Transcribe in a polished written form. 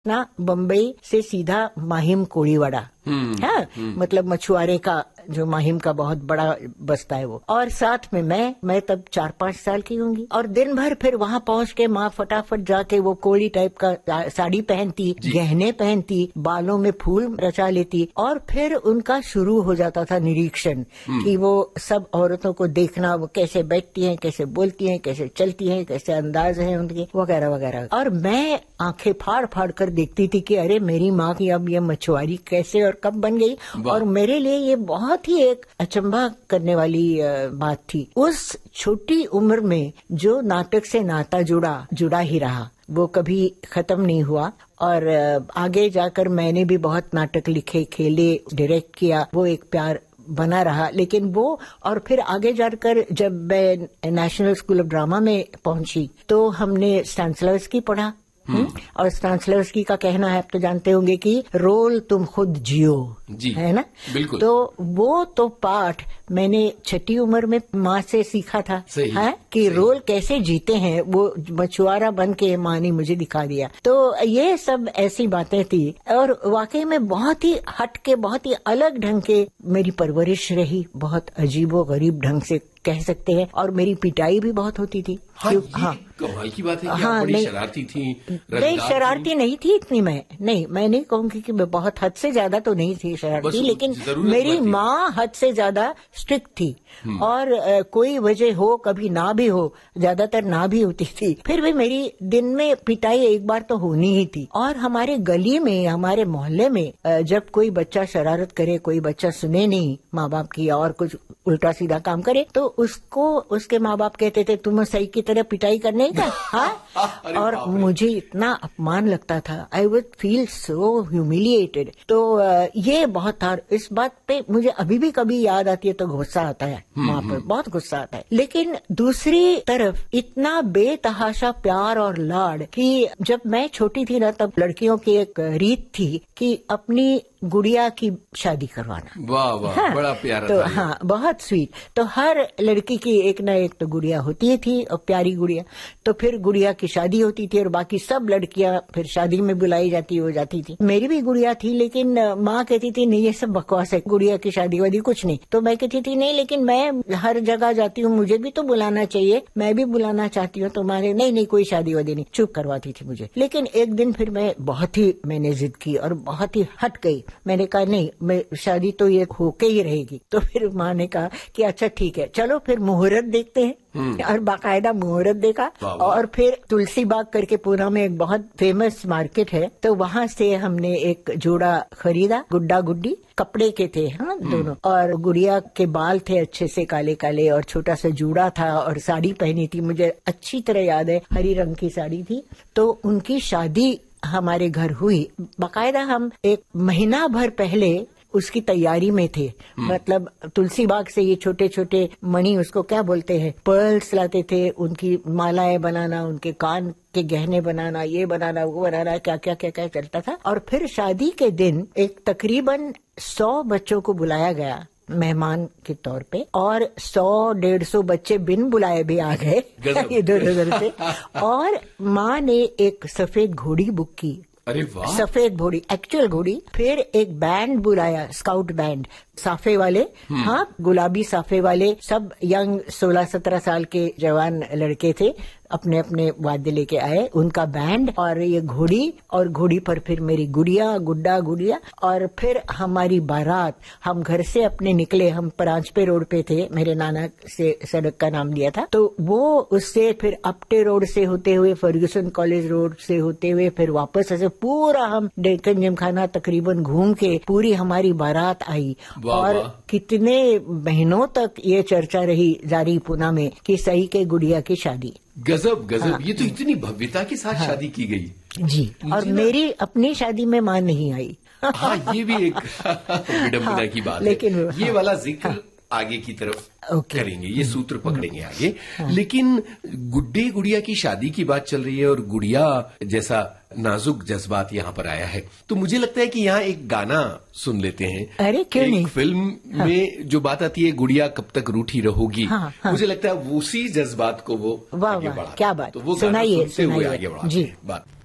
ना बम्बई से सीधा माहिम कोड़ीवाड़ा, हाँ, मतलब मछुआरे का जो माहिम का बहुत बड़ा बस्ता है वो, और साथ में मैं तब 4-5 साल की होंगी, और दिन भर फिर वहाँ पहुँच के माँ फटाफट जाके वो कोड़ी टाइप का साड़ी पहनती, गहने पहनती, बालों में फूल रचा लेती, और फिर उनका शुरू हो जाता था निरीक्षण कि वो सब औरतों को देखना, वो कैसे बैठती हैं, कैसे बोलती हैं, कैसे चलती हैं, कैसे अंदाज हैं उनके, वगैरह वगैरह। और मैं आंखें फाड़ फाड़ कर देखती थी कि अरे मेरी माँ की अब ये मछुआरी कैसे और कब बन गई। और मेरे लिए ये बहुत ही एक अचंभा करने वाली बात थी। उस छोटी उम्र में जो नाटक से नाता जुड़ा ही रहा, वो कभी खत्म नहीं हुआ। और आगे जाकर मैंने भी बहुत नाटक लिखे, खेले, डायरेक्ट किया, वो एक प्यार बना रहा। लेकिन वो, और फिर आगे जाकर जब मैं नेशनल स्कूल ऑफ ड्रामा में पहुंची तो हमने स्टानिस्लावस्की पढ़ा। और स्टानिस्लावस्की का कहना है, आप तो जानते होंगे कि रोल तुम खुद जियो, है ना, बिल्कुल। तो वो तो पाठ मैंने छठी उम्र में माँ से सीखा था, है कि रोल कैसे जीते हैं, वो मछुआरा बन के माँ ने मुझे दिखा दिया। तो ये सब ऐसी बातें थी, और वाकई में बहुत ही हटके, बहुत ही अलग ढंग के मेरी परवरिश रही, बहुत अजीबो गरीब ढंग से कह सकते हैं। और मेरी पिटाई भी बहुत होती थी। हाँ, कमाल की बात है कि आप बड़ी शरारती थी। नहीं, शरारती नहीं थी इतनी। मैं नहीं कहूँगी कि मैं बहुत हद से ज्यादा तो नहीं थी शरारती, लेकिन मेरी माँ हद से ज्यादा स्ट्रिक्ट थी। और कोई वजह हो, कभी ना भी हो, ज्यादातर ना भी होती थी, फिर भी मेरी दिन में पिटाई एक बार तो होनी ही थी। और हमारे गली में, हमारे मोहल्ले में जब कोई बच्चा शरारत करे, कोई बच्चा सुने नहीं माँ बाप की और कुछ उल्टा सीधा काम करे, तो उसको उसके माँ बाप कहते थे तुम सही की तरह पिटाई करने का। हाँ, और मुझे इतना अपमान लगता था, I would feel so humiliated. तो ये बहुत था। इस बात पे मुझे अभी भी कभी याद आती है तो गुस्सा आता है, माँ पर बहुत गुस्सा आता है। लेकिन दूसरी तरफ इतना बेतहाशा प्यार और लाड कि जब मैं छोटी थी ना, तब लड़कियों की एक रीत थी कि अपनी गुड़िया की शादी करवाना। वाह वाह, हाँ, बड़ा प्यारा तो था। हाँ, बहुत स्वीट। तो हर लड़की की एक न एक तो गुड़िया होती ही थी, और प्यारी गुड़िया। तो फिर गुड़िया की शादी होती थी, और बाकी सब लड़कियां फिर शादी में बुलाई हो जाती थी। मेरी भी गुड़िया थी, लेकिन माँ कहती थी नहीं ये सब बकवास है, गुड़िया की शादी वादी कुछ नहीं। तो मैं कहती थी नहीं, लेकिन मैं हर जगह जाती हूँ, मुझे भी तो बुलाना चाहिए, मैं भी बुलाना चाहती हूँ तुम्हारे। नहीं कोई शादी वादी नहीं, चुप करवाती थी मुझे। लेकिन एक दिन फिर मैंने जिद की और बहुत ही हट गई। मैंने कहा नहीं, मैं शादी तो ये होके ही रहेगी। तो फिर माँ ने कहा कि अच्छा ठीक है, चलो फिर मुहूर्त देखते हैं। और बाकायदा मुहूर्त देखा। और फिर तुलसी बाग करके पूना में एक बहुत फेमस मार्केट है, तो वहाँ से हमने एक जोड़ा खरीदा, गुड्डा गुड्डी कपड़े के थे, हाँ दोनों। और गुड़िया के बाल थे अच्छे से काले काले, और छोटा सा जूड़ा था, और साड़ी पहनी थी, मुझे अच्छी तरह याद है, हरी रंग की साड़ी थी। तो उनकी शादी हमारे घर हुई। बाकायदा हम एक महीना भर पहले उसकी तैयारी में थे। मतलब तुलसी बाग से ये छोटे छोटे मणि, उसको क्या बोलते हैं, पर्ल्स लाते थे, उनकी मालाएं बनाना, उनके कान के गहने बनाना, ये बनाना, वो बनाना, क्या क्या क्या क्या चलता था। और फिर शादी के दिन एक तकरीबन 100 बच्चों को बुलाया गया मेहमान के तौर पे, और 100-150 बच्चे बिन बुलाए भी आ गए इधर उधर से। और माँ ने एक सफेद घोड़ी बुक की। अरे वाह, सफेद घोड़ी, एक्चुअल घोड़ी। फिर एक बैंड बुलाया, स्काउट बैंड, साफे वाले, हाँ गुलाबी साफे वाले, सब यंग 16-17 साल के जवान लड़के थे, अपने अपने वाद्य लेके आए, उनका बैंड, और ये घोड़ी, और घोड़ी पर फिर मेरी गुड़िया, गुड्डा गुड़िया। और फिर हमारी बारात, हम घर से अपने निकले, हम परांजपे रोड पे थे, मेरे नाना से सड़क का नाम दिया था, तो वो उससे फिर अपटे रोड से होते हुए, फर्ग्यूसन कॉलेज रोड से होते हुए, फिर वापस ऐसे पूरा हम डेक्कन जिमखाना तकरीबन घूम के पूरी हमारी बारात आई। और कितने महीनों तक ये चर्चा रही जारी पूना में कि सही के गुड़िया की शादी। गजब गजब, हाँ, ये तो इतनी भव्यता के साथ शादी की गई जी। और मेरी अपनी शादी में मां नहीं आई। हाँ, ये भी एक विडंबना की बात लेकिन है। ये वाला जिक्र आगे की तरफ करेंगे, ये सूत्र पकड़ेंगे आगे। लेकिन गुड्डे गुड़िया की शादी की बात चल रही है, और गुड़िया जैसा नाजुक जज्बात यहाँ पर आया है, तो मुझे लगता है कि यहाँ एक गाना सुन लेते हैं। अरे क्यों नहीं। फिल्म में जो बात आती है, गुड़िया कब तक रूठी रहोगी, मुझे लगता है उसी जज्बात को वो आगे बढ़ा। क्या बात, तो वो सुनाइए आगे बढ़ा जी बात।